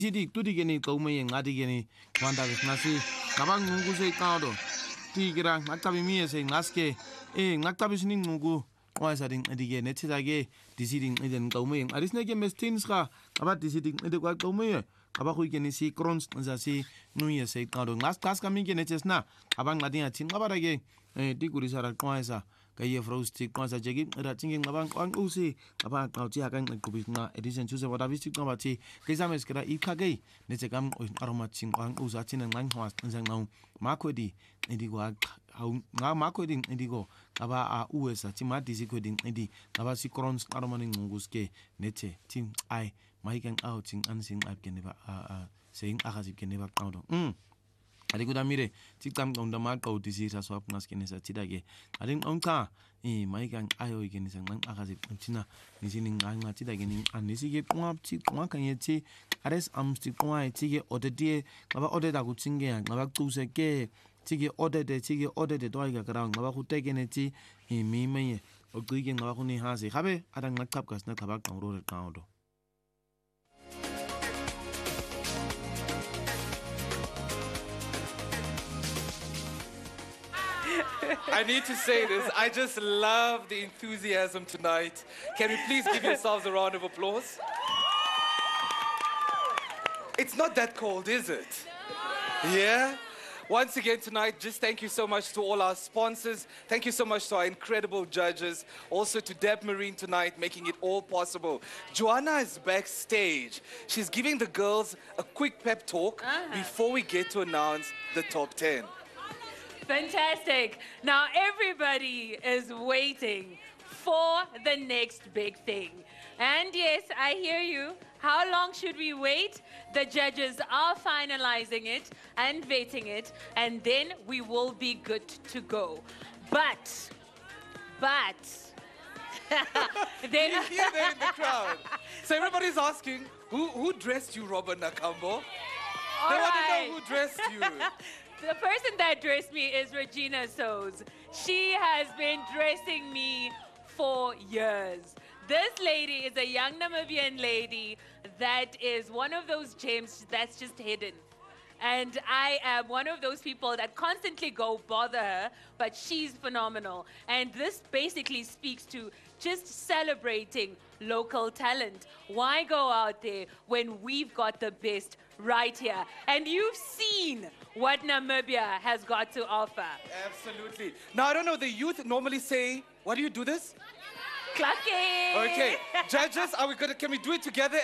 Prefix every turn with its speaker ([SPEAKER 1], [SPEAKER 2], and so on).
[SPEAKER 1] Jadi tudi gini kau mai ngadi gini wanda nasi kabang nunggu sei kau do tigira ngaktabi mie sei ngaske ngaktabi sini nunggu wasa ding edige netidage disiding eden kau mai arisne ke mestins ka aba disiding ede kau mai aba kui gini si krons nzasi nuye sei kau do ngas kami gini chesna abang ngadi achin abarage diguri sara kwaisa kaya frostik kwanza jegi ratingin ngabang kwang usi aba kauti akan kubis na edison chuse wada vistik no bati kisa meskira ikage netekam aromatin kwang usatin ngang hwas nzang nau makwedi indigo hau nga makwedi indigo aba a usa tima disikwedi indi aba si krons aromanin nguske nete tin ai maikan outing ansing abgeneba saying akasip geneba kaudo Adi kuda mire, tikam kau ndama kau disi raswap ngaskene sa tidage. Adi ngongka, maikan ayo ikene sang nang akasip tina nisi ninga tidage ning anisi ke kunga kanye ti ares amsti kunga tige odedie ngaba odeda kutsinge ngaba kuse ke tige odede doiga karang ngaba kutegene ti mimeye okuige ngaba kuni hase habe adang nakap kas na tabak ngoro kaudo.
[SPEAKER 2] I need to say this. I just love the enthusiasm tonight. Can we please give yourselves a round of applause? It's not that cold, is it? Yeah? Once again tonight, just thank you so much to all our sponsors. Thank you so much to our incredible judges. Also to Deb Marine tonight, making it all possible. Joanna is backstage. She's giving the girls a quick pep talk before we get to announce the top 10.
[SPEAKER 3] Fantastic. Now everybody is waiting for the next big thing. And yes, I hear you. How long should we wait? The judges are finalizing it and vetting it, and then we will be good to go. But,
[SPEAKER 2] then you hear that in the crowd. So everybody's asking, who dressed you, Robert Nakambo? They want to know who dressed you.
[SPEAKER 3] The person that dressed me is Regina Sows. She has been dressing me for years. This lady is a young Namibian lady that is one of those gems that's just hidden. And I am one of those people that constantly go bother her, but she's phenomenal. And this basically speaks to just celebrating local talent. Why go out there when we've got the best right here? And you've seen what Namibia has got to offer.
[SPEAKER 2] Absolutely. Now, I don't know, the youth normally say, what do you do this?
[SPEAKER 3] Clacking.
[SPEAKER 2] Okay, judges, can we do it together?